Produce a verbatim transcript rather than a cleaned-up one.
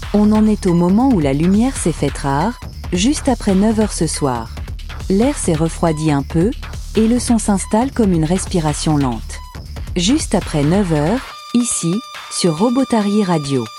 On en est au moment où la lumière s'est faite rare, juste après neuf heures ce soir. L'air s'est refroidi un peu, et le son s'installe comme une respiration lente. Juste après neuf heures, ici, sur Robotari Radio.